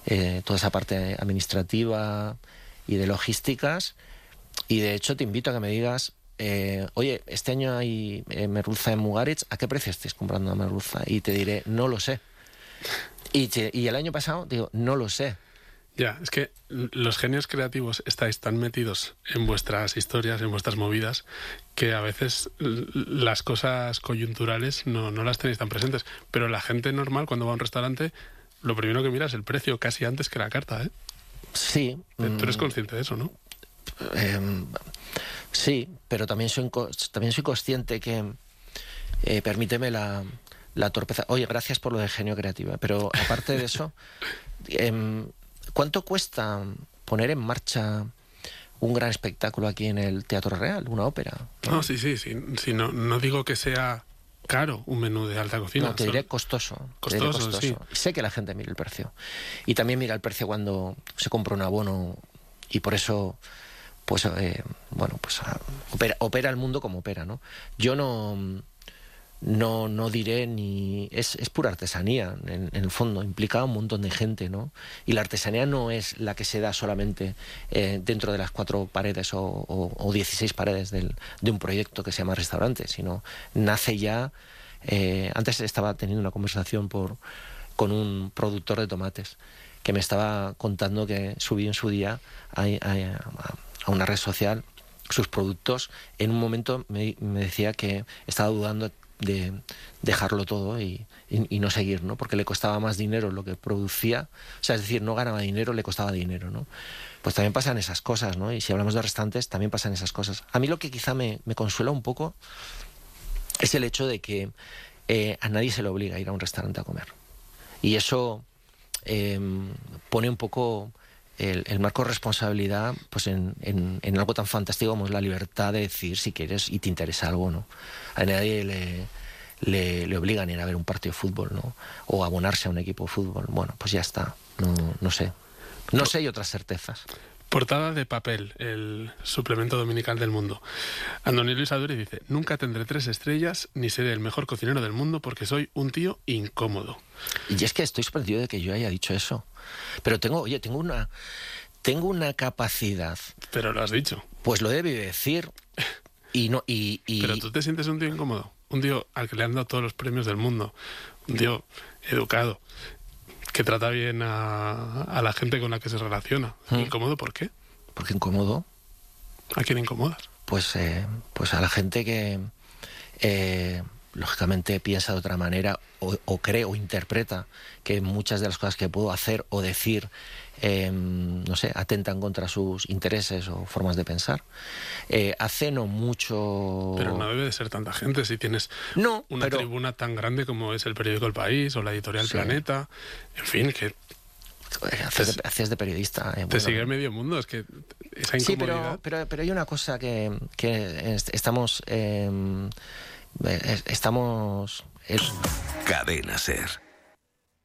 toda esa parte administrativa y de logísticas. Y de hecho te invito a que me digas, oye, este año hay merluza en Mugaritz, ¿a qué precio estáis comprando la merluza? Y te diré, no lo sé. Y el año pasado digo, no lo sé. Ya, es que los genios creativos estáis tan metidos en vuestras historias, en vuestras movidas, que a veces las cosas coyunturales no las tenéis tan presentes. Pero la gente normal, cuando va a un restaurante, lo primero que mira es el precio, casi antes que la carta, ¿eh? Sí. Tú eres consciente de eso, ¿no? Sí, pero también soy consciente que, permíteme la torpeza. Oye, gracias por lo de genio creativa, pero aparte de eso, ¿cuánto cuesta poner en marcha un gran espectáculo aquí en el Teatro Real, una ópera? No, sí, no digo que sea caro un menú de alta cocina. No, te diré costoso. Sí. Sé que la gente mira el precio. Y también mira el precio cuando se compra un abono y por eso, pues, opera el mundo como opera, ¿no? Yo no diré ni... Es pura artesanía, en el fondo, implica un montón de gente, ¿no? Y la artesanía no es la que se da solamente dentro de las 4 paredes o 16 paredes de un proyecto que se llama restaurante, sino nace ya... antes estaba teniendo una conversación con un productor de tomates que me estaba contando que subió en su día a una red social sus productos. En un momento me decía que estaba dudando de dejarlo todo y no seguir, ¿no? Porque le costaba más dinero lo que producía, o sea, es decir, no ganaba dinero, le costaba dinero, ¿no? Pues también pasan esas cosas, ¿no? Y si hablamos de restaurantes, también pasan esas cosas. A mí lo que quizá me consuela un poco es el hecho de que a nadie se le obliga a ir a un restaurante a comer. Y eso pone un poco el marco de responsabilidad, pues en algo tan fantástico como es la libertad de decidir si quieres y te interesa algo, ¿no? A nadie le obligan a ir a ver un partido de fútbol, ¿no? O a abonarse a un equipo de fútbol. Bueno, pues ya está. No sé. No sé y otras certezas. Portada de Papel, el suplemento dominical del Mundo. Andoni Luis Aduri dice: nunca tendré 3 estrellas ni seré el mejor cocinero del mundo porque soy un tío incómodo. Y es que estoy sorprendido de que yo haya dicho eso. Pero tengo una capacidad. Pero lo has dicho. Pues lo debe decir. Pero tú te sientes un tío incómodo. Un tío al que le han dado todos los premios del mundo. Un tío educado, que trata bien a la gente con la que se relaciona. ¿Incómodo por qué? ¿Por qué incómodo? ¿A quién incomodas? Pues a la gente que lógicamente piensa de otra manera o cree o interpreta que muchas de las cosas que puedo hacer o decir no sé, atentan contra sus intereses o formas de pensar. Hace no mucho... Pero no debe de ser tanta gente si tienes una tribuna tan grande como es el periódico El País o la editorial Planeta. En fin, que... Haces de periodista. Te sigue medio mundo, es que esa incomodidad... Sí, pero hay una cosa que estamos... Cadena SER.